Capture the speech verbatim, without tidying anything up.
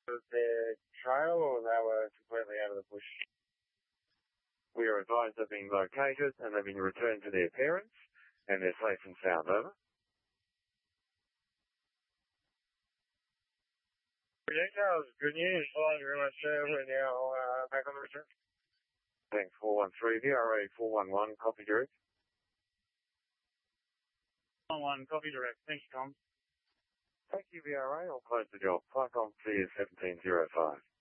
Was their trail or they were completely out of the bush? We are advised they've been located and they've been returned to their parents and they're safe and sound, over. Details, good news. Thank you very much, sir. We're now uh, back on the return. Thanks, four one three, V R A four one one, copy direct. four one one, copy direct. Thank you, Tom. Thank you, V R A. I'll close the job. Flight on to seventeen oh five.